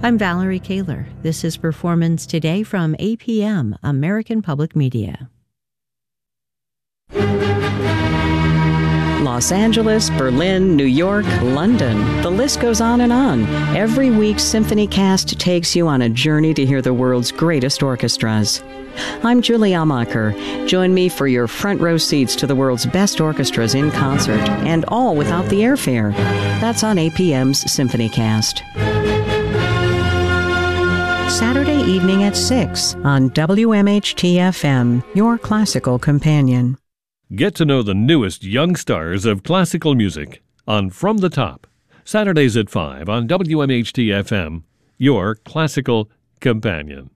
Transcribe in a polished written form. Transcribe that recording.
I'm Valerie Kaler. This is Performance Today from APM, American Public Media. Los Angeles, Berlin, New York, London. The list goes on and on. Every week, SymphonyCast takes you on a journey to hear the world's greatest orchestras. I'm Julie Amacher. Join me for your front row seats to the world's best orchestras in concert, and all without the airfare. That's on APM's SymphonyCast. Saturday evening at 6 on WMHT-FM, your classical companion. Get to know the newest young stars of classical music on From the Top, Saturdays at 5 on WMHT-FM, your classical companion.